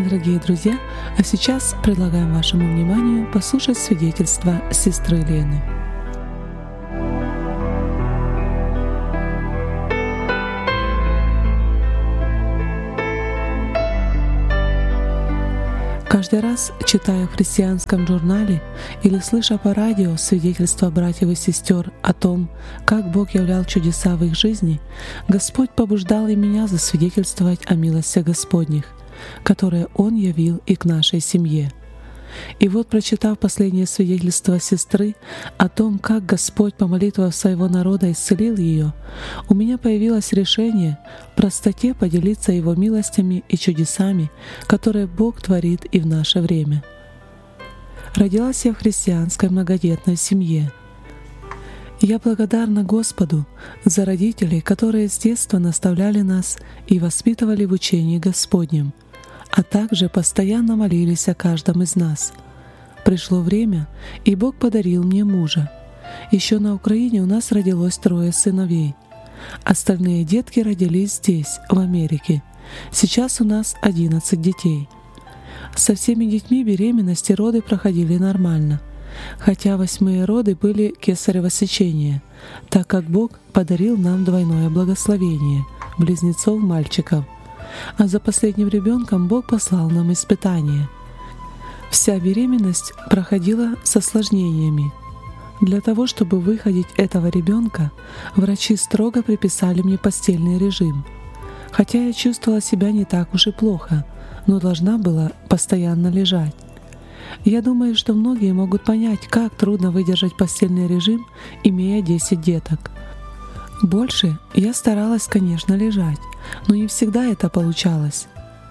дорогие друзья! А сейчас предлагаем вашему вниманию послушать свидетельство сестры Лены. Каждый раз, читая в христианском журнале или слыша по радио свидетельства братьев и сестер о том, как Бог являл чудеса в их жизни, Господь побуждал и меня засвидетельствовать о милостях Господних, которые Он явил и к нашей семье. И вот, прочитав последнее свидетельство сестры о том, как Господь по молитвам своего народа исцелил ее, у меня появилось решение в простоте поделиться Его милостями и чудесами, которые Бог творит и в наше время. Родилась я в христианской многодетной семье. Я благодарна Господу за родителей, которые с детства наставляли нас и воспитывали в учении Господнем, а также постоянно молились о каждом из нас. Пришло время, и Бог подарил мне мужа. Еще на Украине у нас родилось 3 сыновей. Остальные детки родились здесь, в Америке. Сейчас у нас 11 детей. Со всеми детьми беременность и роды проходили нормально, хотя 8-е роды были кесарево сечение, так как Бог подарил нам двойное благословение — близнецов-мальчиков. А за последним ребенком Бог послал нам испытание. Вся беременность проходила с осложнениями. Для того, чтобы выходить этого ребенка, врачи строго приписали мне постельный режим. Хотя я чувствовала себя не так уж и плохо, но должна была постоянно лежать. Я думаю, что многие могут понять, как трудно выдержать постельный режим, имея 10 деток. Больше я старалась, конечно, лежать, но не всегда это получалось.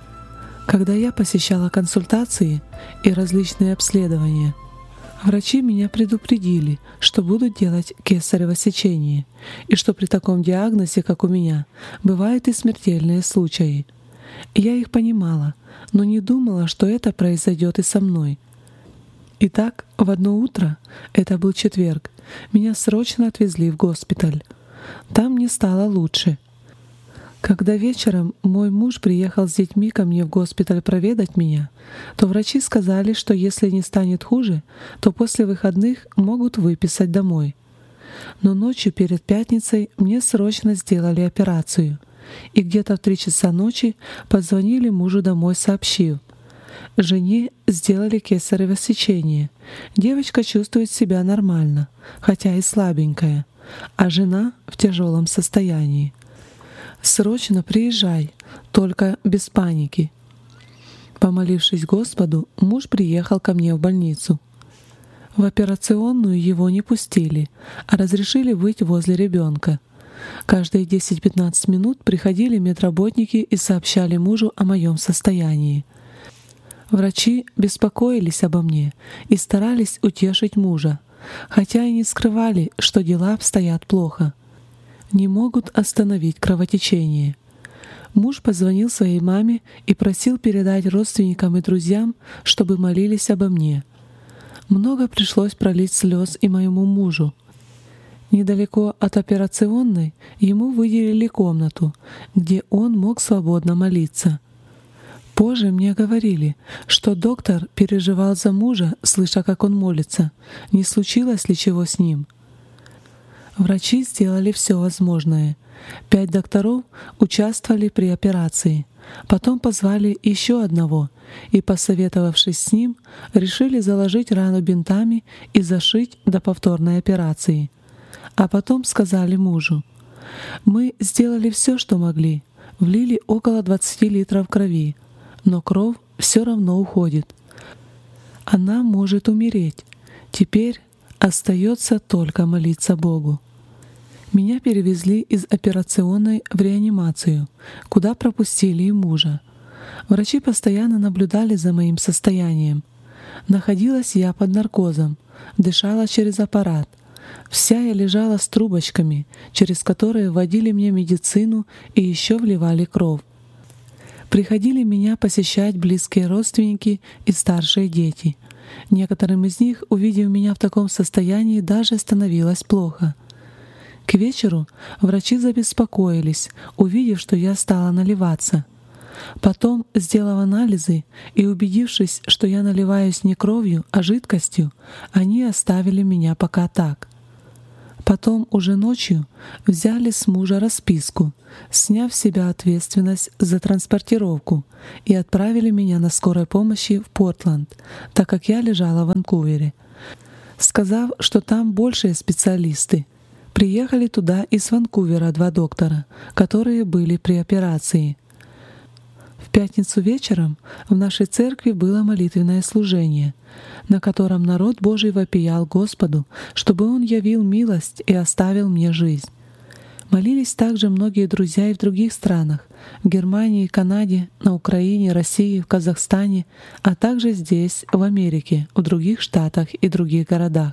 Когда я посещала консультации и различные обследования, врачи меня предупредили, что будут делать кесарево сечение, и что при таком диагнозе, как у меня, бывают и смертельные случаи. Я их понимала, но не думала, что это произойдет и со мной. Итак, в одно утро, это был четверг, меня срочно отвезли в госпиталь. Там мне стало лучше. Когда вечером мой муж приехал с детьми ко мне в госпиталь проведать меня, то врачи сказали, что если не станет хуже, то после выходных могут выписать домой. Но ночью перед пятницей мне срочно сделали операцию, и где-то в 3 часа ночи позвонили мужу домой, сообщив: жене сделали кесарево сечение. Девочка чувствует себя нормально, хотя и слабенькая, а жена в тяжелом состоянии. Срочно приезжай, только без паники. Помолившись Господу, муж приехал ко мне в больницу. В операционную его не пустили, а разрешили быть возле ребенка. Каждые 10-15 минут приходили медработники и сообщали мужу о моем состоянии. Врачи беспокоились обо мне и старались утешить мужа, хотя и не скрывали, что дела обстоят плохо. Не могут остановить кровотечение. Муж позвонил своей маме и просил передать родственникам и друзьям, чтобы молились обо мне. Много пришлось пролить слез и моему мужу. Недалеко от операционной ему выделили комнату, где он мог свободно молиться. Позже мне говорили, что доктор переживал за мужа, слыша, как он молится, не случилось ли чего с ним. Врачи сделали все возможное. 5 докторов участвовали при операции. Потом позвали еще одного и, посоветовавшись с ним, решили заложить рану бинтами и зашить до повторной операции. А потом сказали мужу: «Мы сделали все, что могли, влили около 20 литров крови, но кровь все равно уходит. Она может умереть. Теперь остается только молиться Богу». Меня перевезли из операционной в реанимацию, куда пропустили и мужа. Врачи постоянно наблюдали за моим состоянием. Находилась я под наркозом, дышала через аппарат. Вся я лежала с трубочками, через которые вводили мне медицину и еще вливали кровь. Приходили меня посещать близкие родственники и старшие дети. Некоторым из них, увидев меня в таком состоянии, даже становилось плохо. К вечеру врачи забеспокоились, увидев, что я стала наливаться. Потом, сделав анализы и убедившись, что я наливаюсь не кровью, а жидкостью, они оставили меня пока так. Потом уже ночью взяли с мужа расписку, сняв с себя ответственность за транспортировку, и отправили меня на скорой помощи в Портленд, так как я лежала в Ванкувере, сказав, что там большие специалисты. Приехали туда из Ванкувера 2 доктора, которые были при операции. В пятницу вечером в нашей церкви было молитвенное служение, на котором народ Божий вопиял Господу, чтобы Он явил милость и оставил мне жизнь. Молились также многие друзья и в других странах — в Германии, Канаде, на Украине, России, в Казахстане, а также здесь, в Америке, в других штатах и других городах.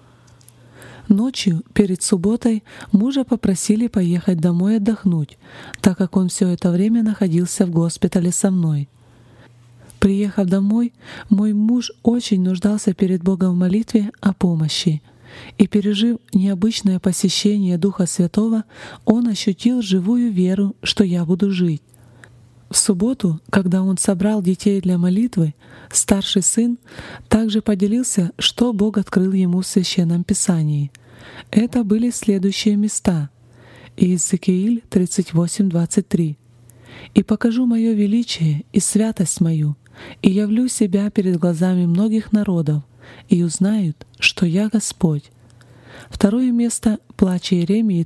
Ночью, перед субботой, мужа попросили поехать домой отдохнуть, так как он все это время находился в госпитале со мной. Приехав домой, мой муж очень нуждался перед Богом в молитве о помощи, и, пережив необычное посещение Духа Святого, он ощутил живую веру, что я буду жить. В субботу, когда он собрал детей для молитвы, старший сын также поделился, что Бог открыл ему в Священном Писании. Это были следующие места. Иезекииль 38:23. «И покажу мое величие и святость мою, и явлю себя перед глазами многих народов, и узнают, что я Господь». Второе место — Плач Иеремии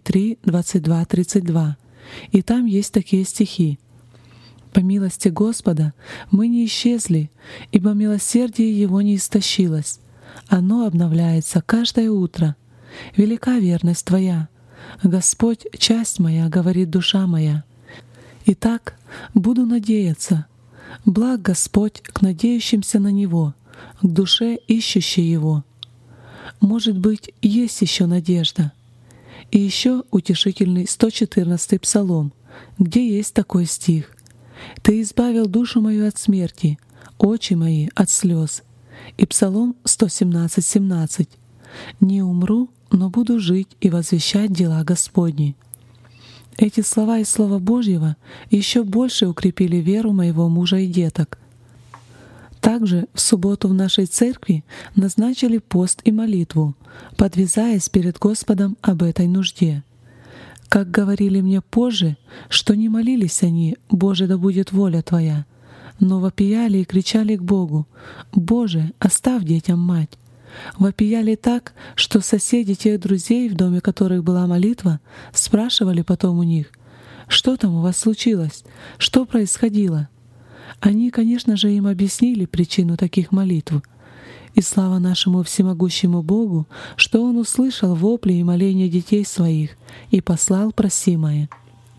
3:22-32. И там есть такие стихи: «По милости Господа мы не исчезли, ибо милосердие Его не истощилось. Оно обновляется каждое утро. Велика верность Твоя. Господь, часть моя, говорит душа моя. Итак, буду надеяться. Благ Господь к надеющимся на Него, к душе ищущей Его. Может быть, есть еще надежда». И еще утешительный 114-й псалом, где есть такой стих: «Ты избавил душу мою от смерти, очи мои от слез». И псалом 117:17. «Не умру, но буду жить и возвещать дела Господни». Эти слова из Слова Божьего еще больше укрепили веру моего мужа и деток. Также в субботу в нашей церкви назначили пост и молитву, подвязаясь перед Господом об этой нужде. Как говорили мне позже, что не молились они: «Боже, да будет воля Твоя», но вопияли и кричали к Богу: «Боже, оставь детям мать». Вопияли так, что соседи тех друзей, в доме которых была молитва, спрашивали потом у них: «Что там у вас случилось? Что происходило?» Они, конечно же, им объяснили причину таких молитв. И слава нашему всемогущему Богу, что Он услышал вопли и моления детей своих и послал просимое.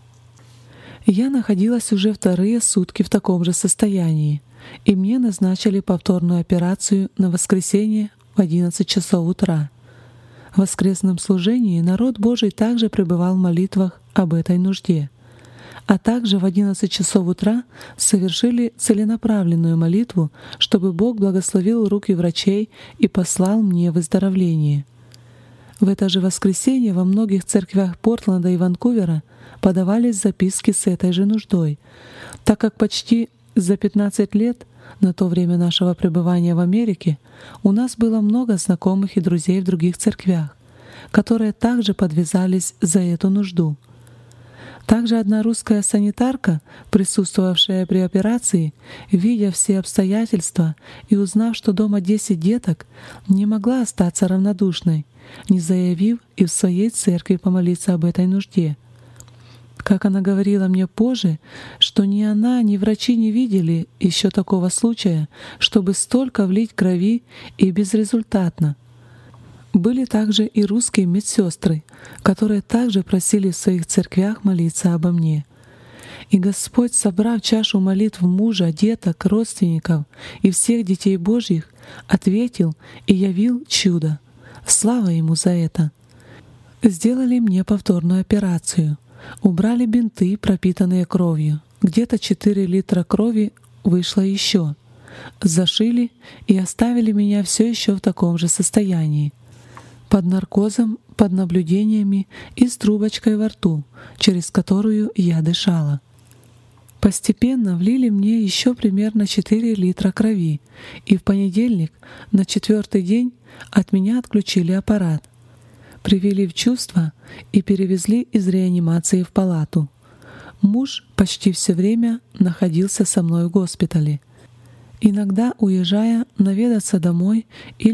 Я находилась уже 2 сутки в таком же состоянии, и мне назначили повторную операцию на воскресенье в 11 часов утра. В воскресном служении народ Божий также пребывал в молитвах об этой нужде. А также в 11 часов утра совершили целенаправленную молитву, чтобы Бог благословил руки врачей и послал мне выздоровление. В это же воскресенье во многих церквях Портленда и Ванкувера подавались записки с этой же нуждой, так как почти за 15 лет, на то время нашего пребывания в Америке, у нас было много знакомых и друзей в других церквях, которые также подвязались за эту нужду. Также одна русская санитарка, присутствовавшая при операции, видя все обстоятельства и узнав, что дома 10 деток, не могла остаться равнодушной, не заявив и в своей церкви помолиться об этой нужде. Как она говорила мне позже, что ни она, ни врачи не видели еще такого случая, чтобы столько влить крови и безрезультатно. Были также и русские медсестры, которые также просили в своих церквях молиться обо мне. И Господь, собрав чашу молитв мужа, деток, родственников и всех детей Божьих, ответил и явил чудо. Слава Ему за это! Сделали мне повторную операцию. Убрали бинты, пропитанные кровью. Где-то 4 литра крови вышло еще. Зашили и оставили меня все еще в таком же состоянии. Под наркозом, под наблюдениями и с трубочкой во рту, через которую я дышала. Постепенно влили мне еще примерно 4 литра крови, и в понедельник, на 4-й день, от меня отключили аппарат. Привели в чувство и перевезли из реанимации в палату. Муж почти все время находился со мной в госпитале, иногда уезжая наведаться домой или